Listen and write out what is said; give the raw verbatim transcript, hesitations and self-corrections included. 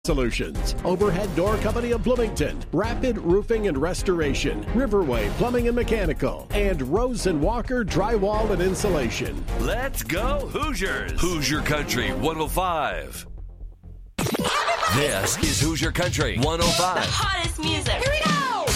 Solutions, Overhead Door Company of Bloomington, Rapid Roofing and Restoration, Riverway Plumbing and Mechanical, and Rose and Walker Drywall and Insulation. Let's go Hoosiers! Hoosier Country one oh five. This is Hoosier Country one oh five. The hottest music. Here we go!